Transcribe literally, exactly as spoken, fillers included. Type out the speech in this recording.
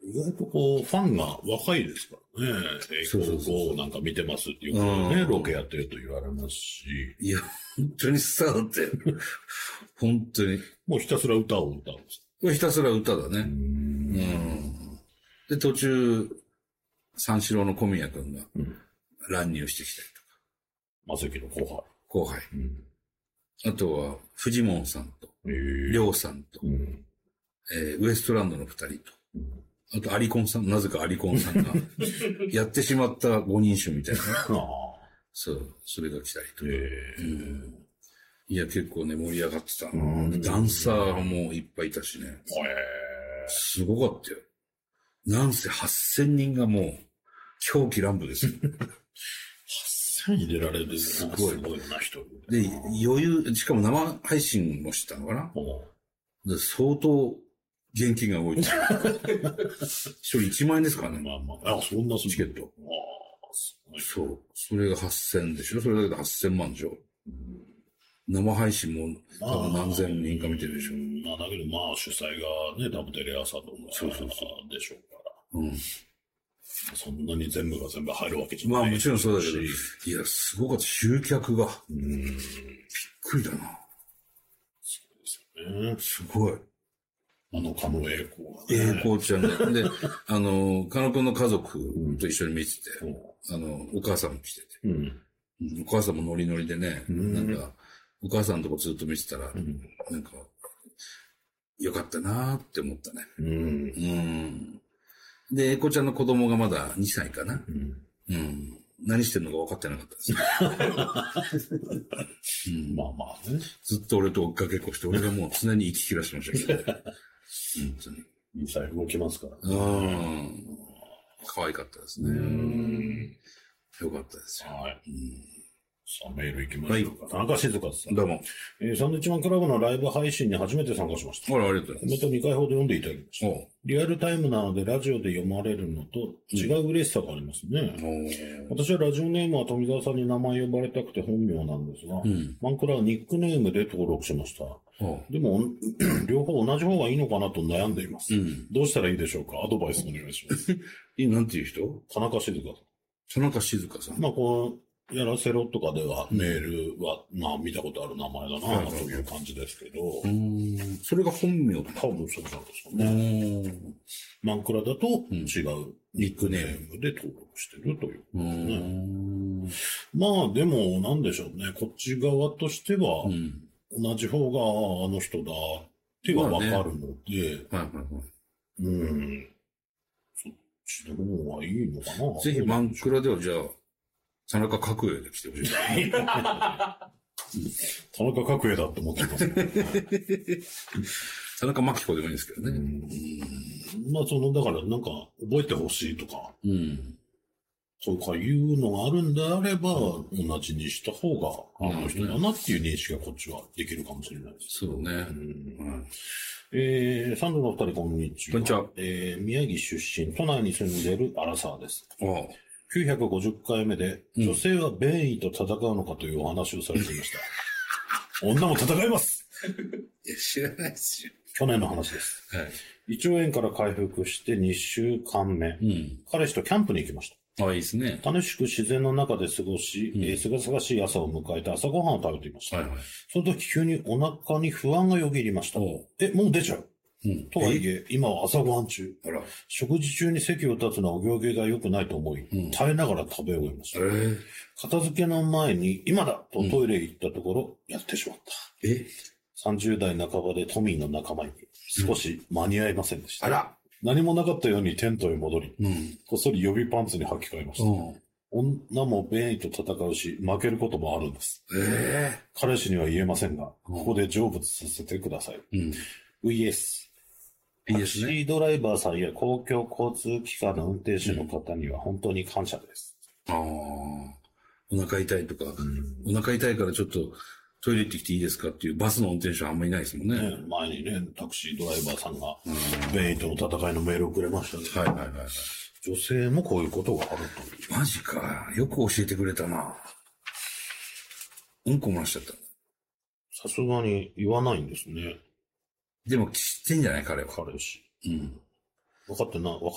意外とこう、ファンが若いですからね。栄光号なんか見てますっていうことでね、ロケやってると言われますし。 いや、本当にスターだったよ。本当に。 もうひたすら歌を歌うんです。 ひたすら歌だね。うん。で、途中、三四郎の小宮君が乱入してきたりとか。 マセキの後輩。 後輩。うん、あとは、フジモンさんと、りょうさんと、うんえー、ウエストランドの二人と、うん、あとアリコンさん、なぜかアリコンさんが、やってしまった五人衆みたいな。そう、それが来たりとか。うん、いや、結構ね、盛り上がってた。ダンサーもいっぱいいたしね。すごかったよ。なんせはっせんにんがもう、狂気乱舞ですよ。 はっせん入れられるすごいな人。 で、余裕、しかも生配信もしたのかな。で相当、現金が動いてる。一人いちまんえんですからね。 まあまあ。あ、そんなチケット。あそう。それがはっせんでしょ。それだけではっせんまんでしょ。うん、生配信も多分何千人か見てるでしょ。 まあだけどまあ主催がね、多分テレ朝とかそうそうそうでしょうから。うん。そんなに全部が全部入るわけじゃない。まあもちろんそうだけど。いや、すごかった。集客が。うん。びっくりだな。 そうですよね。 すごい。 あの、加野栄光が、ね。栄光ちゃんが。で、あの、加野くんの家族と一緒に見てて、うん、あの、お母さんも来てて、うん。お母さんもノリノリでね、うん、なんか、お母さんのとこずっと見てたら、うん、なんか、よかったなーって思ったね。うん。うんで、栄光ちゃんの子供がまだにさいかな。うん。うん。何してんのか分かってなかったです、 うん。まあまあね。 ずっと俺と追っかけっこして、俺がもう常に息切らしてましたけど。本当に。 にさい動きますから、 ね。うん。可愛かったですね。うん。よかったですよ。はい。うんさあ、メール行きましょうか。はい、田中静香さん。 どうも。 えー、サンドウィッチマンクラブのライブ配信に初めて参加しました。 あら、ありがとうございます。 コメントにかいほど読んでいただきました。リアルタイムなのでラジオで読まれるのと違う嬉しさがありますね。うん、私はラジオネームは富澤さんに名前呼ばれたくて本名なんですが、うん、マンクラはニックネームで登録しました。でも、両方同じ方がいいのかなと悩んでいます。うん、どうしたらいいでしょうか？アドバイスお願いします。 いい、なんていう人？ 田中静香さん。田中静香さん。 まあ、こう、やらせろとかではメールは、うん、まあ見たことある名前だなという感じですけど。 うん、それが本名だ。 多分そうなんですかね。マンクラだと違うニックネームで登録してるということですね。まあでもなんでしょうね。こっち側としては、同じ方があの人だってはわかるので、うん。そっちの方がいいのかな。 ぜひマンクラではじゃあ、田中角栄で来てほしい。 田中角栄だって思ってます、ね。 田中真紀子でもいいんですけどね。 うんまあその、だからなんか覚えてほしいとか、うん、そうかいうのがあるんであれば、うん、同じにした方があの人だなっていう認識がこっちはできるかもしれないです。 そうね。うんうんえー、サンドのお二人こんにちは。 こんにちは。 えー、宮城出身、都内に住んでいるアラサーです。ああきゅうひゃくごじゅっかいめで、女性は便意と戦うのかというお話をされていました。女も戦いますいや知らないですよ。 去年の話です。はい。胃腸炎から回復してにしゅうかんめ、うん、彼氏とキャンプに行きました。 ああ、いいですね。 楽しく自然の中で過ごし、うん、えー、すがすがしい朝を迎えて朝ごはんを食べていました。はいはい。その時急にお腹に不安がよぎりました。え、もう出ちゃううん、とはいえ、今は朝ごはん中。あら食事中に席を立つのはお行儀が良くないと思い、うん、耐えながら食べ終えました。えー、片付けの前に、今だとトイレへ行ったところ、うん、やってしまった。えさんじゅうだいなかばでトミーの仲間に少し間に合いませんでした。うん、あら何もなかったようにテントへ戻り、うん、こっそり予備パンツに履き替えました。うん女も便意と戦うし、負けることもあるんです。えー、彼氏には言えませんが、ここで成仏させてください。うん、ブイエスタクシードライバーさんや公共交通機関の運転手の方には本当に感謝です。 うん、ああ、お腹痛いとか、うん、お腹痛いからちょっとトイレ行ってきていいですかっていうバスの運転手はあんまりいないですもんね。ね前にね、タクシードライバーさんが、便意との戦いのメールをくれましたね。はいはいはい、はい。女性もこういうことがあるという。 マジか。よく教えてくれたな。うんこ漏らしちゃった。 さすがに言わないんですね。 でも知ってんじゃない彼は。 彼氏。うん。分かってな、分